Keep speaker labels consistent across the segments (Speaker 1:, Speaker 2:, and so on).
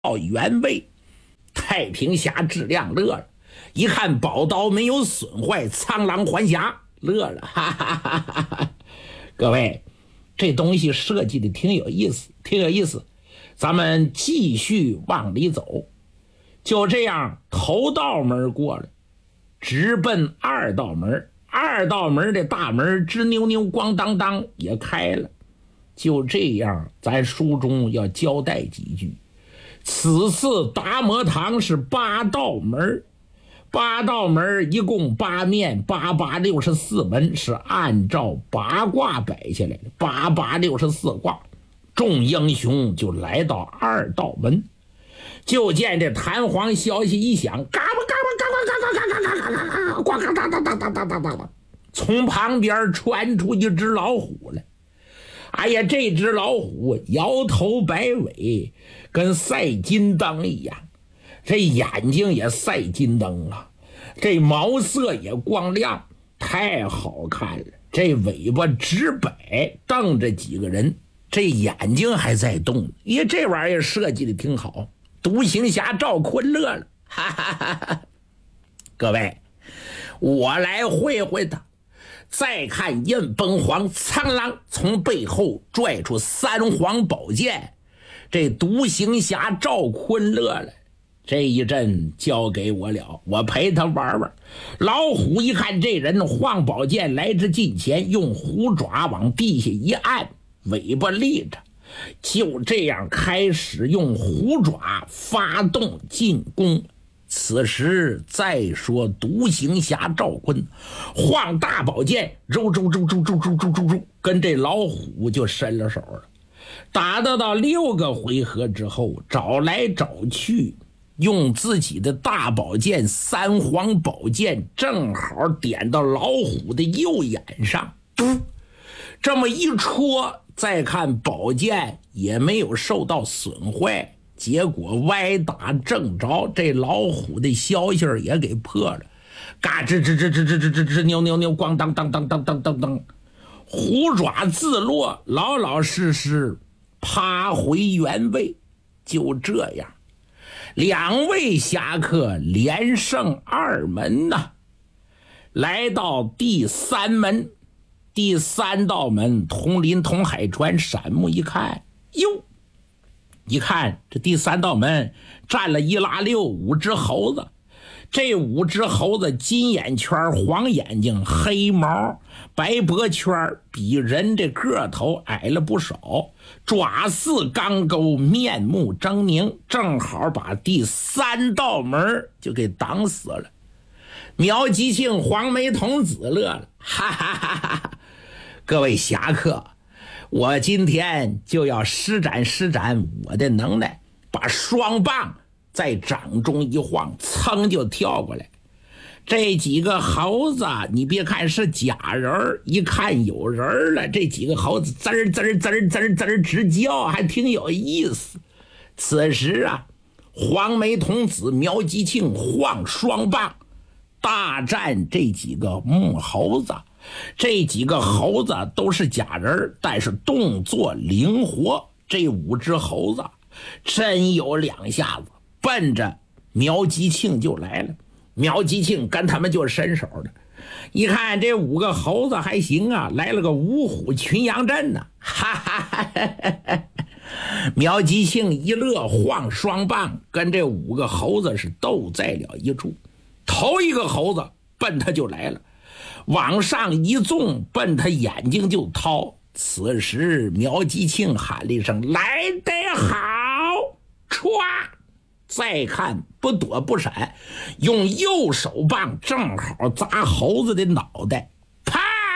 Speaker 1: 原位。太平侠质量乐了，一看宝刀没有损坏，苍狼还侠乐了，哈哈哈哈哈！各位，这东西设计的挺有意思，挺有意思。咱们继续往里走，就这样头道门过了，直奔二道门。二道门的大门吱扭扭咣当当也开了。就这样，咱书中要交代几句。此次达摩堂是8道门，8道门一共8面，8864门是按照八卦摆下来的，8864卦。众英雄就来到二道门，就见这弹簧消息一响，嘎巴嘎巴嘎巴嘎巴嘎嘎嘎嘎嘎，呱嘎哒哒哒哒哒哒哒哒，从旁边传出一只老虎来。哎呀，这只老虎摇头摆尾，跟赛金灯一样，这眼睛也赛金灯了，这毛色也光亮，太好看了。这尾巴直摆，瞪着几个人，这眼睛还在动。因为这玩意儿设计的挺好，独行侠赵坤乐了，哈哈哈哈！各位，我来会会他。再看印崩黄苍狼从背后拽出3黄宝剑，这独行侠赵坤乐了。这一阵交给我了，我陪他玩玩。老虎一看这人晃宝剑来至近前，用虎爪往地下一按，尾巴立着，就这样开始用虎爪发动进攻。此时再说独行侠赵坤晃大宝剑，揉，跟这老虎就伸了手了。打到6个回合之后，找来找去，用自己的大宝剑3黄宝剑正好点到老虎的右眼上，这么一戳，再看宝剑也没有受到损坏，结果歪打正着，这老虎的消息也给破了，嘎吱吱吱吱吱吱吱吱扭扭扭咣当当当当当当当，虎爪自落，老老实实趴回原位。就这样，2位侠客连胜2门呐。来到第3门，第3道门，通林通海川闪目一看，哟，一看这第3道门站了1拉6 5只猴子，这5只猴子金眼圈、黄眼睛、黑毛、白脖圈，比人这个头矮了不少，爪似钢钩，面目狰狞，正好把第3道门就给挡死了。苗吉庆、黄眉童子乐了，哈哈哈哈！各位侠客，我今天就要施展我的能耐，把双棒在掌中一晃，噌就跳过来。这几个猴子，你别看是假人，一看有人了，这几个猴子滋儿滋儿滋儿滋儿滋儿直叫，还挺有意思。此时啊，黄眉童子、苗吉庆晃双棒大战这几个木猴子。这几个猴子都是假人，但是动作灵活。这5只猴子真有2下子，奔着苗吉庆就来了。苗吉庆跟他们就伸手了，一看这5个猴子还行啊，来了个五虎群羊阵呢，哈哈哈哈！苗吉庆一乐，晃双棒，跟这5个猴子是斗在了一处。头一个猴子奔他就来了，往上一纵，奔他眼睛就掏。此时苗吉庆喊了一声来得好，歘，再看不躲不闪，用右手棒正好砸猴子的脑袋，啪！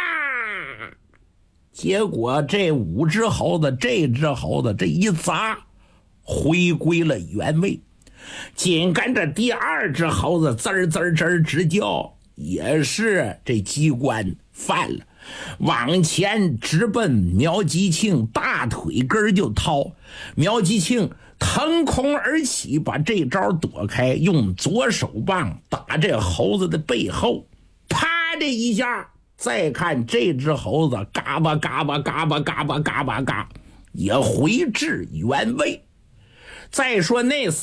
Speaker 1: 结果这5只猴子，这只猴子这一砸回归了原位，紧跟着第2只猴子滋儿滋儿滋儿直叫，也是这机关犯了，往前直奔苗吉庆大腿根就掏。苗吉庆腾空而起，把这招躲开，用左手棒打这猴子的背后，啪的一下，再看这只猴子嘎巴嘎巴嘎巴嘎巴嘎巴嘎，也回至原位。 再说那